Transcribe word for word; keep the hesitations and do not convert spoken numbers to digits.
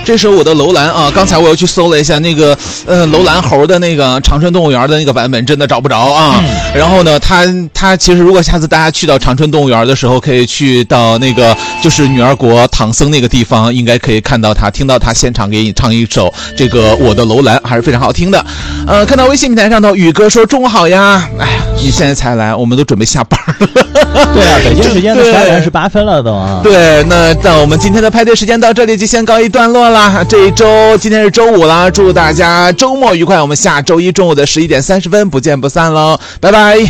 这首我的楼兰啊，刚才我又去搜了一下那个呃楼兰猴的那个长春动物园的那个版本，真的找不着啊。嗯、然后呢，他他其实如果下次大家去到长春动物园的时候，可以去到那个就是女儿国唐僧那个地方，应该可以看到他，听到他现场给你唱一首这个我的楼兰，还是非常好听的。呃，看到微信平台上头宇哥说中午好呀，哎呀，你现在才来，我们都准备下班了。 对啊，北京时间的十二点十八分了都啊。 对，那那我们今天的派对时间到这里就先告一段落了。这一周今天是周五了，祝大家周末愉快。我们下周一中午的十一点三十分不见不散喽，拜拜。